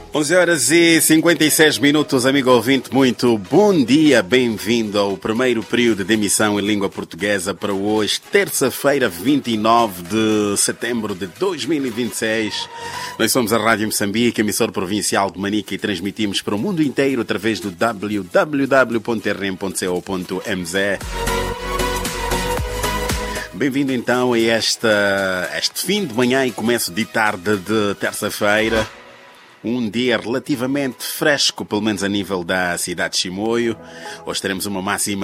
11 horas e 56 minutos, amigo ouvinte, muito bom dia, bem-vindo ao primeiro período de emissão em língua portuguesa para hoje, terça-feira, 29 de setembro de 2026. Nós somos a Rádio Moçambique, emissor provincial de Manica, e transmitimos para o mundo inteiro através do www.rm.co.mz. Bem-vindo então a este fim de manhã e começo de tarde de terça-feira. Um dia relativamente fresco, pelo menos a nível da cidade de Chimoio. Hoje teremos uma máxima